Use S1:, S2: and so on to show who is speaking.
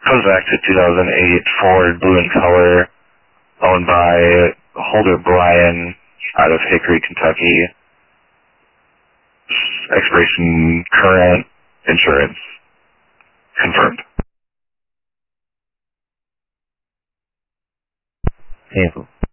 S1: Comes back to 2008 Ford Blue in Color, owned by Holder Bryan out of Hickory, Kentucky. Expiration current, insurance confirmed.
S2: Cancel.